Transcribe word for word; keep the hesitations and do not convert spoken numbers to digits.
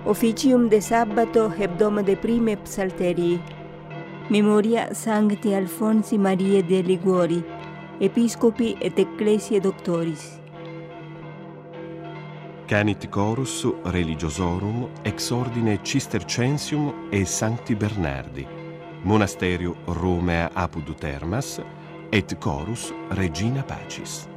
Officium de Sabbato hebdomade prime psalterii. Memoria Sancti Alfonsi Mariae de Liguori, Episcopi et Ecclesiae Doctoris. Canit chorus religiosorum ex ordine Cistercensium e Sancti Bernardi, monasterio Romea apud Termas, et chorus Regina Pacis.